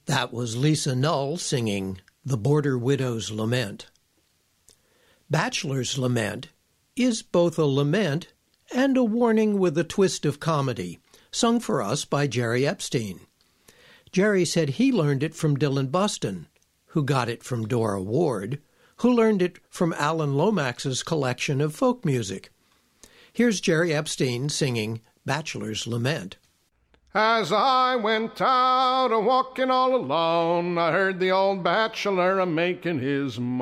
That was Lisa Null singing The Border Widow's Lament. Bachelor's Lament is both a lament and a warning with a twist of comedy, sung for us by Jerry Epstein. Jerry said he learned it from Dylan Buston, who got it from Dora Ward, who learned it from Alan Lomax's collection of folk music. Here's Jerry Epstein singing Bachelor's Lament. As I went out a-walking all alone, I heard the old bachelor a-making his moan.